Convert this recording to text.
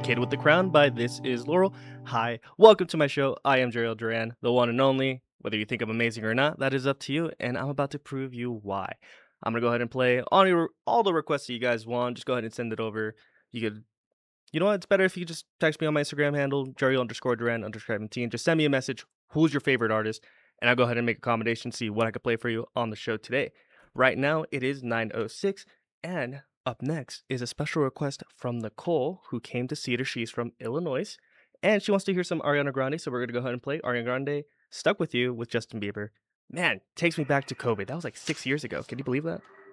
Kid with the Crown by This Is Laurel. Hi, welcome to my show. I am Jeriel Duran, the one and only. Whether you think I'm amazing or not, that is up to you, and I'm about to prove you why. I'm gonna go ahead and play all the requests that you guys want. Just go ahead and send it over. You could, you know what? It's better if you just text me on my Instagram handle, Jeriel_Duran_17. Just send me a message. Who's your favorite artist? And I'll go ahead and make accommodations, see what I could play for you on the show today. Right now, it is 9:06, and up next is a special request from Nicole, who came to Cedar. She's from Illinois, and she wants to hear some Ariana Grande. So we're gonna go ahead and play Ariana Grande, "Stuck with You" with Justin Bieber. Man, takes me back to COVID. That was like 6 years ago. Can you believe that?